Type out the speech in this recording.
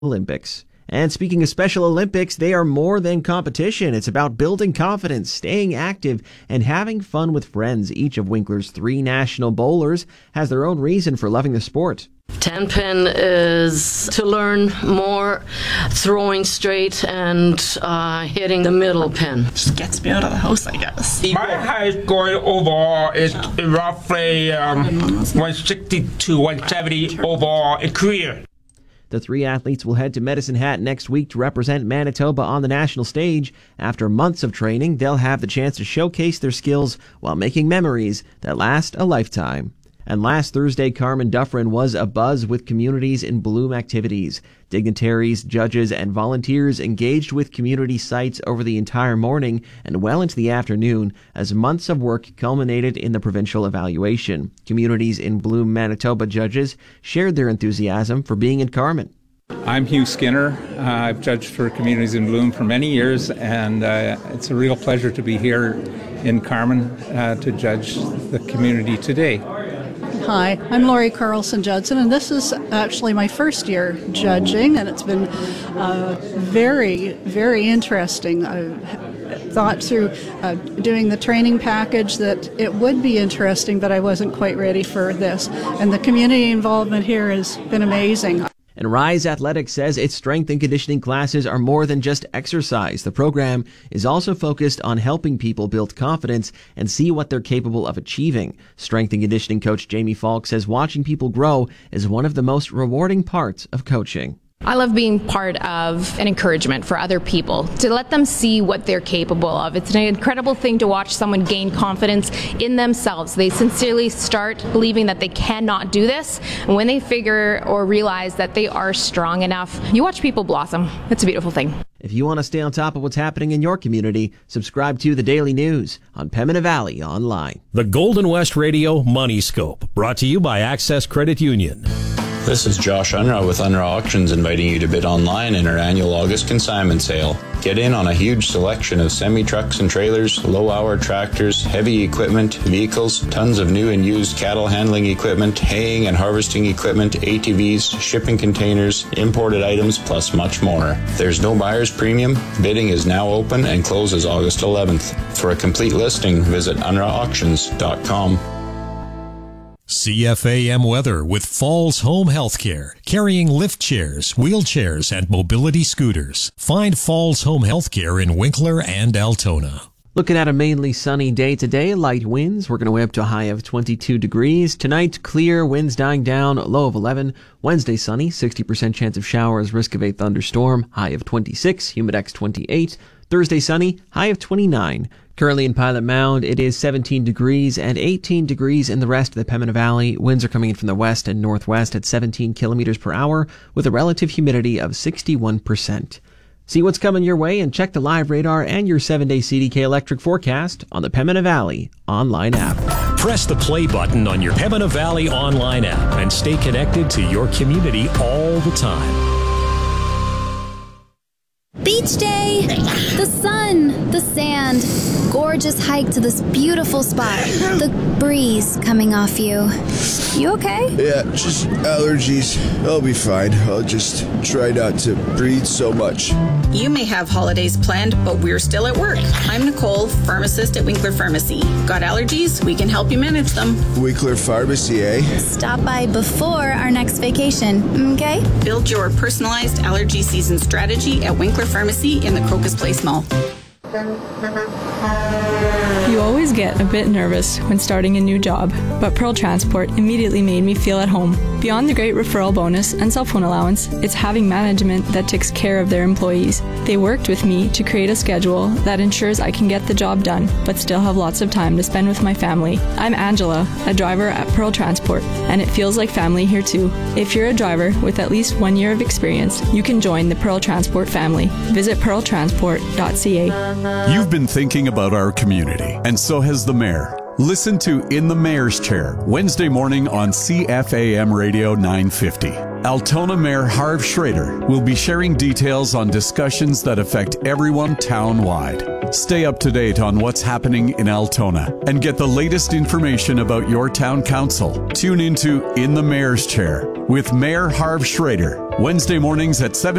Olympics. And speaking of Special Olympics, they are more than competition. It's about building confidence, staying active, and having fun with friends. Each of Winkler's 3 national bowlers has their own reason for loving the sport. 10-pin is to learn more throwing straight and hitting the middle pin. Just gets me out of the house, I guess. My high score overall is roughly 160 to 170 overall in career. The 3 athletes will head to Medicine Hat next week to represent Manitoba on the national stage. After months of training, they'll have the chance to showcase their skills while making memories that last a lifetime. And last Thursday, Carmen Dufferin was abuzz with Communities in Bloom activities. Dignitaries, judges, and volunteers engaged with community sites over the entire morning and well into the afternoon as months of work culminated in the provincial evaluation. Communities in Bloom, Manitoba judges shared their enthusiasm for being in Carmen. I'm Hugh Skinner. I've judged for Communities in Bloom for many years, and it's a real pleasure to be here in Carmen to judge the community today. Hi, I'm Laurie Carlson-Judson, and this is actually my first year judging, and it's been very, very interesting. I thought through doing the training package that it would be interesting, but I wasn't quite ready for this. And the community involvement here has been amazing. And Rise Athletics says its strength and conditioning classes are more than just exercise. The program is also focused on helping people build confidence and see what they're capable of achieving. Strength and conditioning coach Jamie Falk says watching people grow is one of the most rewarding parts of coaching. I love being part of an encouragement for other people, to let them see what they're capable of. It's an incredible thing to watch someone gain confidence in themselves. They sincerely start believing that they cannot do this, and when they figure or realize that they are strong enough, you watch people blossom. It's a beautiful thing. If you want to stay on top of what's happening in your community, subscribe to The Daily News on Pembina Valley Online. The Golden West Radio Money Scope, brought to you by Access Credit Union. This is Josh Unruh with Unruh Auctions, inviting you to bid online in our annual August consignment sale. Get in on a huge selection of semi-trucks and trailers, low-hour tractors, heavy equipment, vehicles, tons of new and used cattle handling equipment, haying and harvesting equipment, ATVs, shipping containers, imported items, plus much more. There's no buyer's premium. Bidding is now open and closes August 11th. For a complete listing, visit unruhauctions.com. CFAM weather with Falls Home Healthcare, carrying lift chairs, wheelchairs, and mobility scooters. Find Falls Home Healthcare in Winkler and Altona. Looking at a mainly sunny day today, light winds. We're going to way up to a high of 22 degrees. Tonight, clear, winds dying down, low of 11. Wednesday, sunny, 60% chance of showers, risk of a thunderstorm, high of 26, humidex 28. Thursday, sunny, high of 29. Currently in Pilot Mound, it is 17 degrees and 18 degrees in the rest of the Pembina Valley. Winds are coming in from the west and northwest at 17 kilometers per hour with a relative humidity of 61%. See what's coming your way and check the live radar and your 7-day CDK electric forecast on the Pembina Valley online app. Press the play button on your Pembina Valley online app and stay connected to your community all the time. Beach day! The sun, the sand, gorgeous hike to this beautiful spot, the breeze coming off you. You okay? Yeah, just allergies. I'll be fine. I'll just try not to breathe so much. You may have holidays planned, but we're still at work. I'm Nicole, pharmacist at Winkler Pharmacy. Got allergies? We can help you manage them. Winkler Pharmacy, eh? Stop by before our next vacation, okay? Build your personalized allergy season strategy at Winkler Pharmacy in the Crocus Place Mall. You always get a bit nervous when starting a new job, but Pearl Transport immediately made me feel at home. Beyond the great referral bonus and cell phone allowance, it's having management that takes care of their employees. They worked with me to create a schedule that ensures I can get the job done, but still have lots of time to spend with my family. I'm Angela, a driver at Pearl Transport, and it feels like family here too. If you're a driver with at least 1 year of experience, you can join the Pearl Transport family. Visit pearltransport.ca. You've been thinking about our community, and so has the mayor. Listen to In the Mayor's Chair, Wednesday morning on CFAM Radio 950. Altona Mayor Harv Schrader will be sharing details on discussions that affect everyone town-wide. Stay up to date on what's happening in Altona and get the latest information about your town council. Tune into In the Mayor's Chair with Mayor Harv Schrader, Wednesday mornings at 7